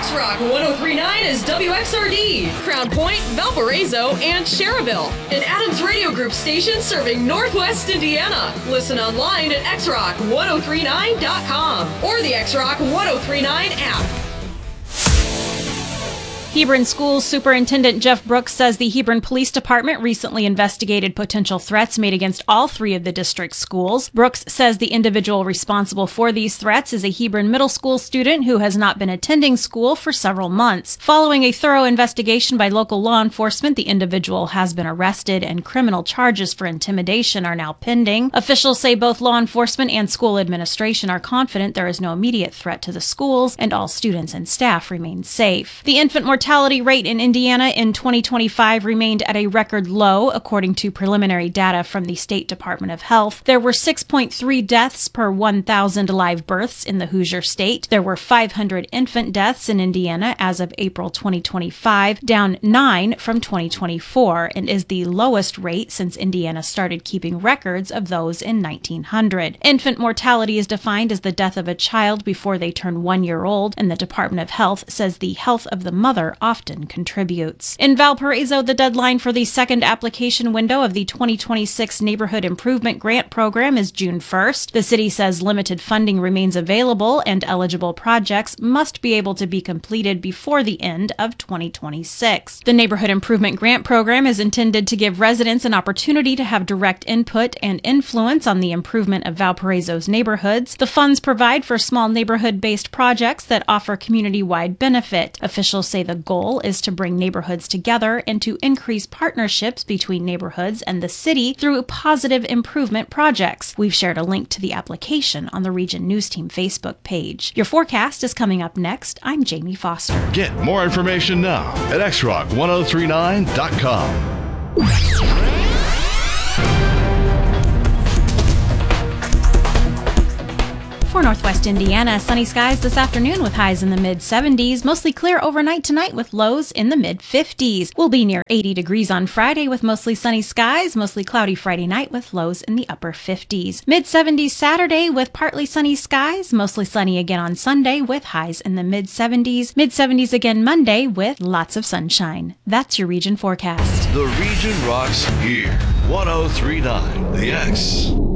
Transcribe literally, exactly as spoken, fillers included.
X-Rock one oh three point nine is W X R D, Crown Point, Valparaiso, and Cherryville. An Adams Radio Group station serving Northwest Indiana. Listen online at x rock one oh three nine dot com or the X-Rock one oh three nine app. Hebron Schools Superintendent Jeff Brooks says the Hebron Police Department recently investigated potential threats made against all three of the district's schools. Brooks says the individual responsible for these threats is a Hebron middle school student who has not been attending school for several months. Following a thorough investigation by local law enforcement, the individual has been arrested and criminal charges for intimidation are now pending. Officials say both law enforcement and school administration are confident there is no immediate threat to the schools and all students and staff remain safe. The infant mortality mortality rate in Indiana in twenty twenty-five remained at a record low, according to preliminary data from the State Department of Health. There were six point three deaths per one thousand live births in the Hoosier State. There were five hundred infant deaths in Indiana as of April twenty twenty-five, down nine from twenty twenty-four, and is the lowest rate since Indiana started keeping records of those in nineteen hundred. Infant mortality is defined as the death of a child before they turn one year old, and the Department of Health says the health of the mother often contributes. In Valparaiso, the deadline for the second application window of the twenty twenty-six Neighborhood Improvement Grant Program is June first. The city says limited funding remains available and eligible projects must be able to be completed before the end of twenty twenty-six. The Neighborhood Improvement Grant Program is intended to give residents an opportunity to have direct input and influence on the improvement of Valparaiso's neighborhoods. The funds provide for small neighborhood-based projects that offer community-wide benefit. Officials say the goal is to bring neighborhoods together and to increase partnerships between neighborhoods and the city through positive improvement projects. We've shared a link to the application on the Region News Team Facebook page. Your forecast is coming up next. I'm Jamie Foster. Get more information now at x rock one oh three nine dot com. For Northwest Indiana, sunny skies this afternoon with highs in the mid seventies, mostly clear overnight tonight with lows in the mid fifties. We'll be near eighty degrees on Friday with mostly sunny skies, mostly cloudy Friday night with lows in the upper fifties. mid seventies Saturday with partly sunny skies, mostly sunny again on Sunday with highs in the mid seventies. mid seventies again Monday with lots of sunshine. That's your region forecast. The region rocks here. one oh three point nine The X.